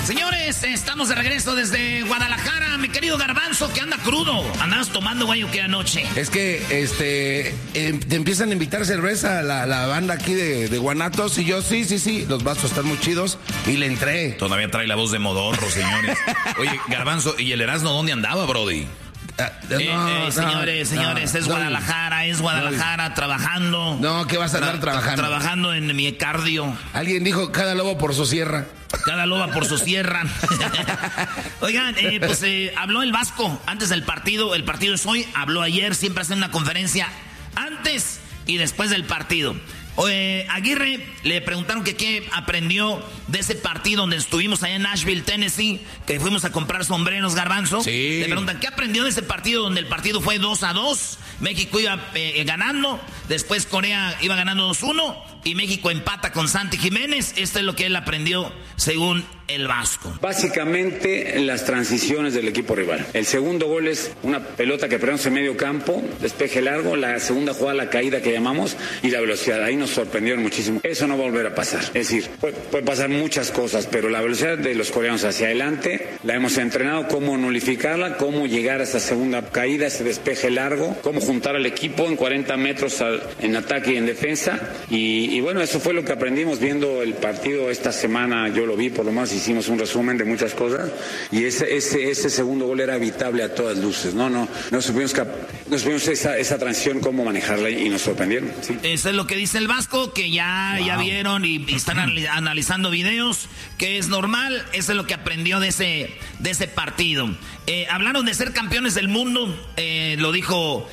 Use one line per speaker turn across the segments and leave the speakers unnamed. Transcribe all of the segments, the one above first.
Señores, estamos de regreso desde Guadalajara. Mi querido Garbanzo, que anda crudo. ¿Andabas tomando, güey, o qué anoche?
Es que, te empiezan a invitar cerveza la banda aquí de Guanatos. Y yo, sí, los vasos están muy chidos. Y le entré.
Todavía trae la voz de modorro, señores. Oye, Garbanzo, ¿y el Erasmo dónde andaba, brody?
Señores, es Guadalajara, trabajando.
No, ¿qué vas a andar trabajando?
Trabajando en mi cardio.
Alguien dijo, cada lobo por su sierra.
Cada loba por su sierra. Oigan, habló el Vasco antes del partido. El partido es hoy, habló ayer. Siempre hacen una conferencia antes y después del partido. Aguirre le preguntaron que qué aprendió de ese partido donde estuvimos allá en Nashville, Tennessee, que fuimos a comprar sombreros, Garbanzo.
Sí.
Le preguntan qué aprendió de ese partido donde el partido fue 2-2. México iba ganando, después Corea iba ganando 2-1 y México empata con Santi Jiménez. Esto es lo que él aprendió según el Vasco.
Básicamente las transiciones del equipo rival. El segundo gol es una pelota que perdemos en medio campo, despeje largo, la segunda jugada la caída que llamamos y la velocidad. Ahí nos sorprendieron muchísimo. Eso no va a volver a pasar. Es decir, puede pasar muchas cosas, pero la velocidad de los coreanos hacia adelante la hemos entrenado, cómo nulificarla, cómo llegar a esa segunda caída, ese despeje largo, cómo juntar al equipo en 40 metros en ataque y en defensa. Y bueno, eso fue lo que aprendimos viendo el partido esta semana. Yo lo vi, por lo menos hicimos un resumen de muchas cosas y ese segundo gol era evitable a todas luces. No supimos esa transición, cómo manejarla y nos sorprendieron. ¿Sí?
Eso es lo que dice el Vasco, que ya vieron y están analizando videos, que es normal. Eso es lo que aprendió de ese partido. Hablaron de ser campeones del mundo, lo dijo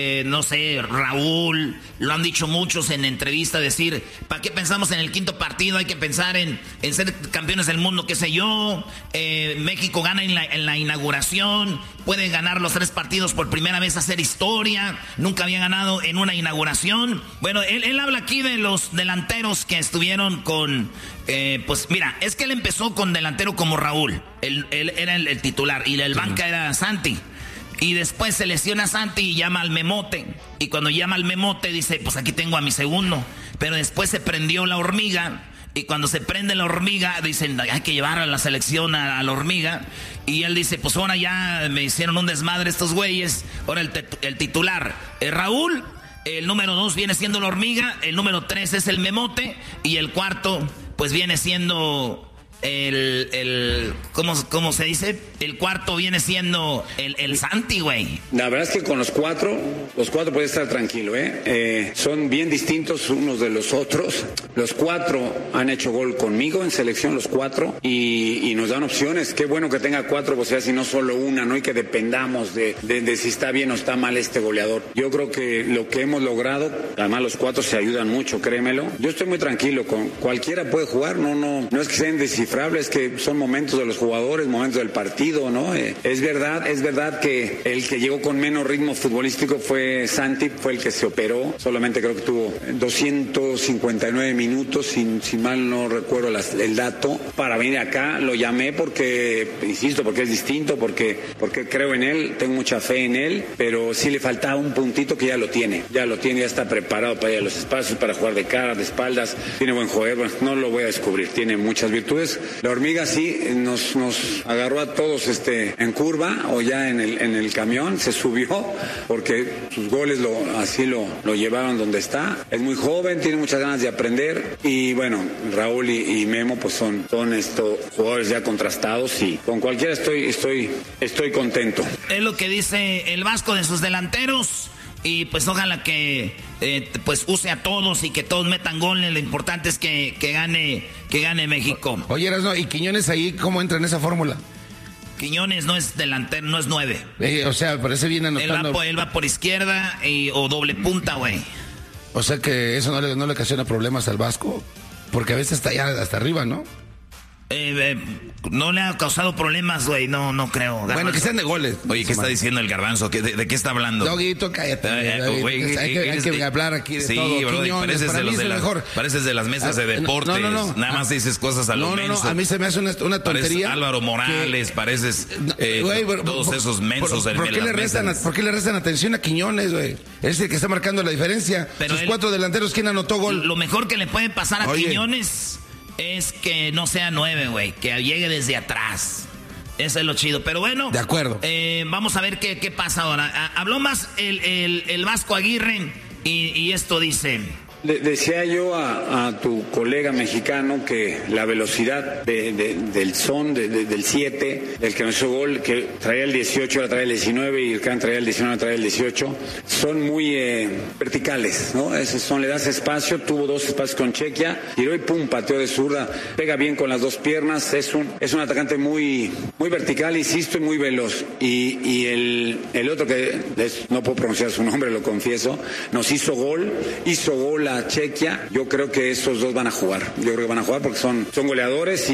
Raúl, lo han dicho muchos en entrevista, decir, ¿para qué pensamos en el quinto partido? Hay que pensar en ser campeones del mundo, qué sé yo. México gana en la inauguración, puede ganar los 3 partidos por primera vez, hacer historia, nunca había ganado en una inauguración. Bueno, él habla aquí de los delanteros que estuvieron con... pues mira, es que él empezó con delantero como Raúl, él era el titular y el banca era Santi. Y después se lesiona Santi y llama al Memote. Y cuando llama al Memote dice, pues aquí tengo a mi segundo. Pero después se prendió la hormiga. Y cuando se prende la hormiga, dicen, hay que llevar a la selección a la hormiga. Y él dice, pues ahora ya me hicieron un desmadre estos güeyes. Ahora el titular es Raúl. El número 2 viene siendo la hormiga. El número 3 es el Memote. Y el cuarto, pues viene siendo... ¿cómo se dice? El cuarto viene siendo el Santi, güey.
La verdad es que con los cuatro puede estar tranquilo, son bien distintos unos de los otros. Los 4 han hecho gol conmigo en selección, los 4, y nos dan opciones. Qué bueno que tenga 4 posibilidades y no solo una, ¿no? Y que dependamos de si está bien o está mal este goleador. Yo creo que lo que hemos logrado, además los 4 se ayudan mucho, créemelo. Yo estoy muy tranquilo, con cualquiera puede jugar, no es que sean descifrables, es que son momentos de los jugadores, momentos del partido, ¿no? Es verdad que el que llegó con menos ritmo futbolístico fue Santi, fue el que se operó, solamente creo que tuvo 259 minutos, si mal no recuerdo el dato, para venir acá. Lo llamé porque, insisto, porque es distinto, porque creo en él, tengo mucha fe en él, pero sí le faltaba un puntito que ya lo tiene, ya está preparado para ir a los espacios, para jugar de cara, de espaldas, tiene buen juego, bueno, no lo voy a descubrir, tiene muchas virtudes. La hormiga sí nos agarró a todos en curva o ya en el camión, se subió porque sus goles lo llevaron donde está. Es muy joven, tiene muchas ganas de aprender y bueno, Raúl y Memo pues son estos jugadores ya contrastados y con cualquiera estoy contento.
Es lo que dice el Vasco de sus delanteros. Y pues ojalá que pues use a todos y que todos metan goles. Lo importante es que gane México.
Oye, Erasmo, ¿y Quiñones ahí cómo entra en esa fórmula?
Quiñones no es delantero, no es 9.
O sea, parece bien anotando.
Él va por izquierda o doble punta, güey.
O sea que eso no le ocasiona problemas al Vasco, porque a veces está allá hasta arriba, ¿no?
No le ha causado problemas, güey, no creo. Garbanzo.
Bueno, que sean de goles.
Oye, ¿qué está diciendo el Garbanzo? ¿De qué está hablando?
Doguito, cállate. Hay que hablar aquí de todo.
Sí, bro, pareces de las mesas de deportes. No. Nada más dices cosas a lo menso.
No, a mí se me hace una tontería.
Pareces Álvaro Morales, pareces todos esos mensos del
¿Por qué le restan atención a Quiñones, güey? Es el que está marcando la diferencia. Pero sus 4 delanteros, ¿quién anotó gol?
Lo mejor que le puede pasar a Quiñones es que no sea 9, güey, que llegue desde atrás. Eso es lo chido, pero bueno.
De acuerdo.
Vamos a ver qué pasa ahora. Habló más el Vasco Aguirre y esto dice...
Decía yo a tu colega mexicano que la velocidad del son, del 7, del que no hizo gol, que traía el 18, ahora trae el 19, y el que traía el 19, trae el 18, son muy verticales, ¿no? Le das espacio, tuvo 2 espacios con Chequia, tiró y pum, pateó de zurda, pega bien con las 2 piernas, es un atacante muy, muy vertical, insisto, y muy veloz. Y el otro que no puedo pronunciar su nombre, lo confieso, nos hizo gol a Chequia. Yo creo que esos dos van a jugar. Yo creo que van a jugar porque son goleadores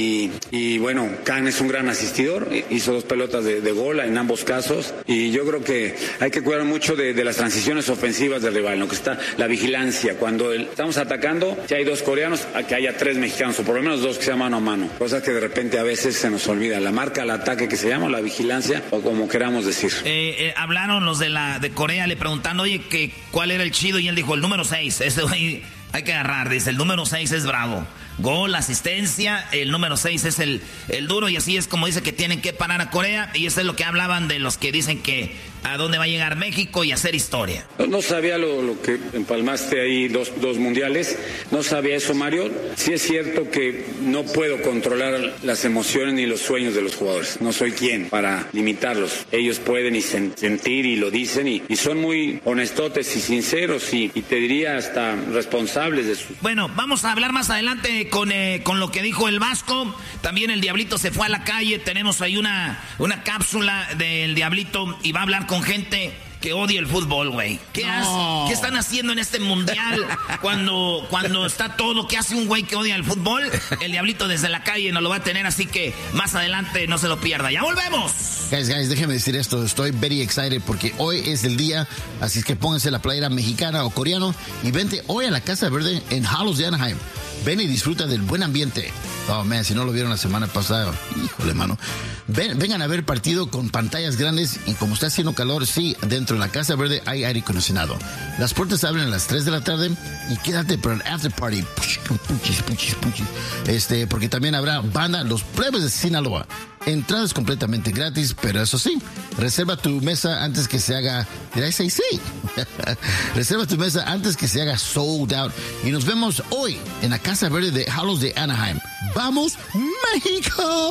y bueno, Can es un gran asistidor. Hizo 2 pelotas de gol en ambos casos. Y yo creo que hay que cuidar mucho de las transiciones ofensivas del rival, lo que está la vigilancia. Cuando estamos atacando, si hay 2 coreanos, a que haya 3 mexicanos, o por lo menos 2 que sean mano a mano. Cosas que de repente a veces se nos olvida. La marca al ataque que se llama, la vigilancia, o como queramos decir.
Hablaron los de Corea, le preguntaron, oye, ¿cuál era el chido? Y él dijo, el número 6. Ese güey hay que agarrar, dice, el número 6 es bravo. Gol, asistencia, el número 6 es el duro, y así es como dice que tienen que parar a Corea, y eso es lo que hablaban de los que dicen que a dónde va a llegar México y hacer historia.
No sabía lo que empalmaste ahí, dos mundiales, no sabía eso, Mario. Sí es cierto que no puedo controlar las emociones ni los sueños de los jugadores, no soy quien para limitarlos. Ellos pueden y sentir y lo dicen y son muy honestotes y sinceros y te diría hasta responsables de su...
Bueno, vamos a hablar más adelante con lo que dijo el Vasco. También el Diablito se fue a la calle, tenemos ahí una cápsula del Diablito y va a hablar con gente que odia el fútbol, güey. ¿Qué están haciendo en este mundial cuando está todo? ¿Qué hace un güey que odia el fútbol? El Diablito desde la calle nos lo va a tener, así que más adelante no se lo pierda. ¡Ya volvemos!
Guys, déjenme decir esto. Estoy very excited porque hoy es el día, así es que pónganse la playera mexicana o coreano y vente hoy a la Casa Verde en Hallows de Anaheim. Ven y disfruta del buen ambiente. Oh, man, si no lo vieron la semana pasada, híjole, mano. Vengan a ver el partido con pantallas grandes y como está haciendo calor, sí, dentro de la Casa Verde hay aire acondicionado. Las puertas abren a las 3 de la tarde y quédate para el after party. Porque también habrá banda, los plebes de Sinaloa. Entradas completamente gratis, pero eso sí, reserva tu mesa antes que se haga... ¿Did I say sí? Reserva tu mesa antes que se haga sold out. Y nos vemos hoy en la Casa Verde de Hallows de Anaheim. ¡Vamos, México!